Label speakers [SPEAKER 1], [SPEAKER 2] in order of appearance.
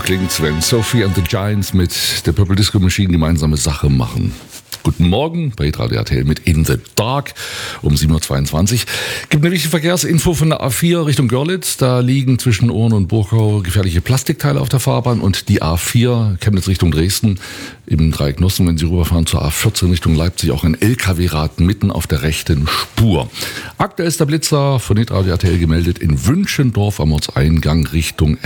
[SPEAKER 1] klingt, wenn Sophie and the Giants mit der Purple Disco Machine gemeinsame Sache machen. Guten Morgen bei Radio RTL mit In the Dark um 7.22 Uhr. Gibt eine wichtige Verkehrsinfo von der A4 Richtung Görlitz. Da liegen zwischen Ohren und Burgau gefährliche Plastikteile auf der Fahrbahn und die A4 Chemnitz Richtung Dresden im Dreieck Nossen, wenn Sie rüberfahren zur A14 Richtung Leipzig, auch ein LKW-Rad mitten auf der rechten Spur. Aktuell ist der Blitzer von Radio RTL gemeldet in Wünschendorf am Ortseingang Richtung